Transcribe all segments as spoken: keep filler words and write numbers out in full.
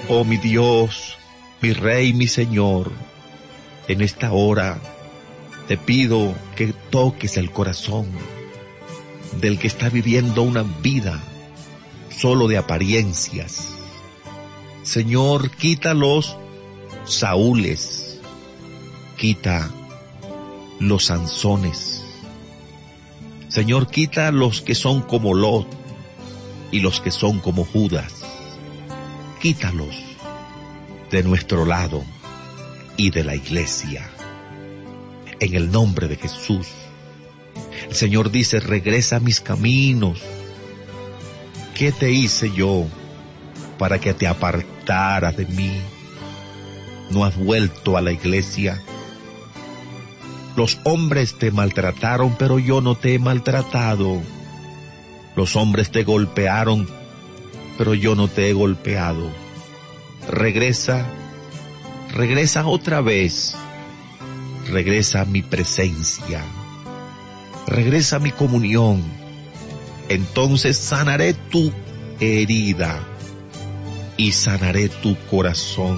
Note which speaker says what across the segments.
Speaker 1: Oh mi Dios, mi Rey, mi Señor, en esta hora te pido que toques el corazón del que está viviendo una vida solo de apariencias. Señor, quita los Saúles, quita los Sansones. Señor, quita los que son como Lot y los que son como Judas. Quítalos de nuestro lado y de la iglesia. En el nombre de Jesús. El Señor dice, regresa a mis caminos. ¿Qué te hice yo para que te apartaras de mí? ¿No has vuelto a la iglesia? Los hombres te maltrataron, pero yo no te he maltratado. Los hombres te golpearon, pero yo no te he golpeado. Regresa, regresa otra vez. Regresa a mi presencia. Regresa a mi comunión. Entonces sanaré tu herida y sanaré tu corazón.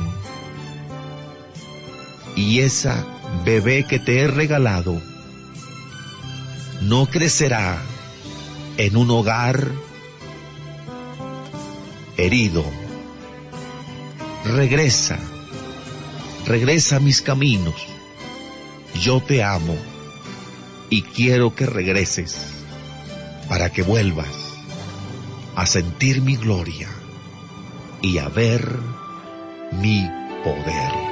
Speaker 1: Y esa bebé que te he regalado no crecerá en un hogar herido. Regresa, regresa a mis caminos. Yo te amo y quiero que regreses para que vuelvas a sentir mi gloria y a ver mi poder.